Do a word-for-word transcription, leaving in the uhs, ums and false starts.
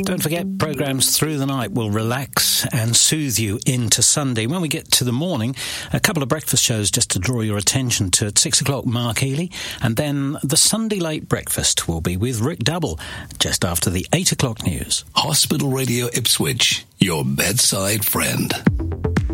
Don't forget, programmes through the night will relax and soothe you into Sunday. When we get to the morning, a couple of breakfast shows just to draw your attention to. At six o'clock, Mark Ely, and then the Sunday Late Breakfast will be with Rick Double just after the eight o'clock news. Hospital Radio Ipswich, your bedside friend.